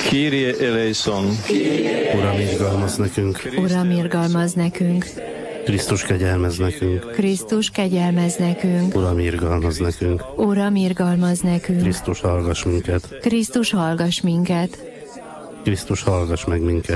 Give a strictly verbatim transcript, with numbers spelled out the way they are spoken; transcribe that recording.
Kyrie eleison. Uram, irgalmaz nekünk. Uram, irgalmaz nekünk. Krisztus, kegyelmez nekünk. Krisztus, kegyelmez nekünk. Uram, irgalmaz nekünk. Uram, irgalmaz nekünk. Krisztus, hallgass minket. Krisztus, hallgass minket. Krisztus, hallgass meg minket.